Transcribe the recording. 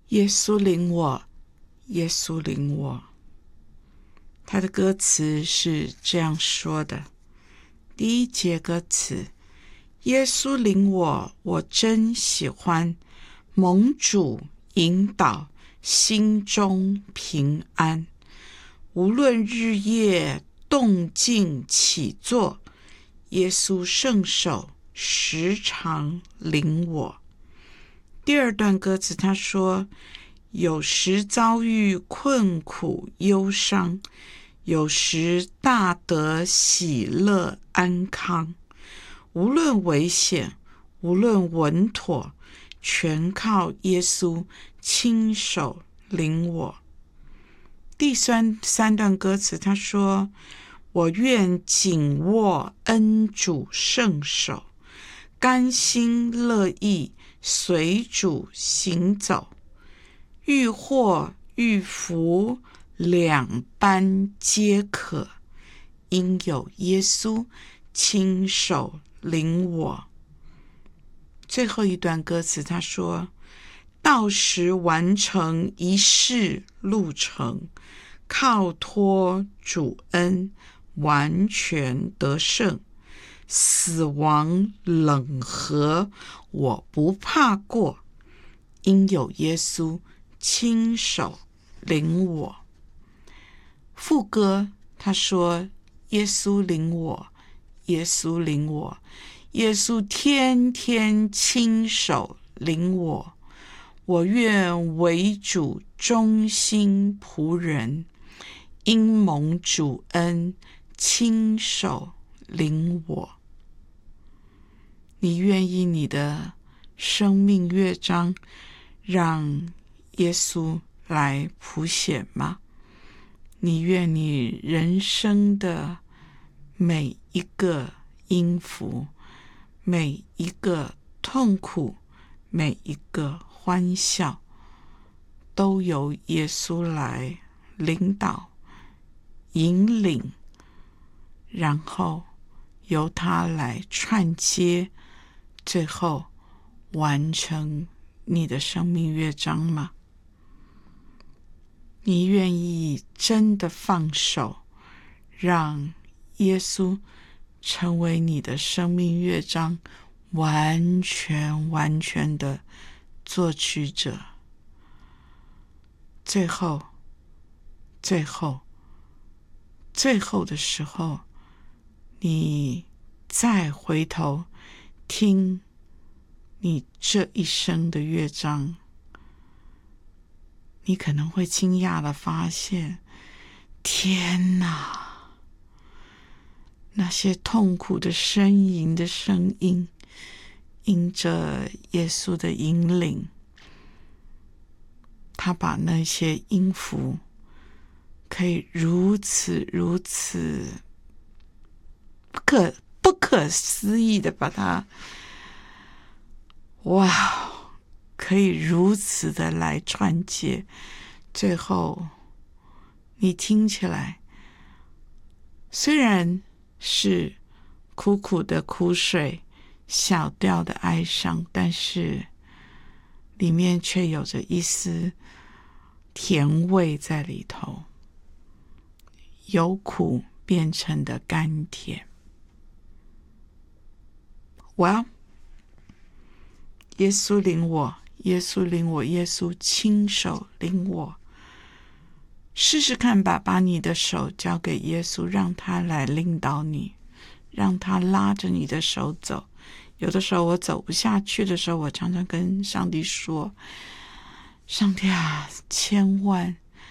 耶稣领我，耶稣领我。他的歌词是这样说的：第一节歌词，耶稣领我，我真喜欢，蒙主引导，心中平安。无论日夜动静起坐，耶稣圣手时常领我。第二段歌词他说，有时遭遇困苦忧伤，有时大得喜乐安康。无论危险，无论稳妥，全靠耶稣亲手领我。第三段歌词他说，我愿紧握恩主圣手，甘心乐意随主行走，遇祸遇福两般皆可，因有耶稣亲手领我。最后一段歌词他说，到时完成一世路程，靠托主恩完全得胜，死亡冷河我不怕过，因有耶稣亲手领我。副歌他说，耶稣领我，耶稣领我，耶稣天天亲手领我，我愿为主忠心仆人，因蒙主恩亲手领我。你愿意你的生命乐章让耶稣来谱写吗？你愿你人生的每一个音符，每一个痛苦，每一个欢笑，都由耶稣来领导引领，然后由他来串接，最后完成你的生命乐章吗？你愿意真的放手，让耶稣成为你的生命乐章完全的作曲者？最后的时候，你再回头听你这一生的乐章，你可能会惊讶地发现，天哪，那些痛苦的呻吟的声音，因着耶稣的引领，他把那些音符可以如此不可思议的把它，可以如此的来串接，最后你听起来虽然是苦苦的苦水，小调的哀伤，但是里面却有着一丝甜味在里头，由苦变成的甘甜。耶稣领我，耶稣领我，耶稣亲手领我。试试看吧，把你的手交给耶稣，让他来领导你，让他拉着你的手走。有的时候我走不下去的时候，我常常跟上帝说，上帝啊，千万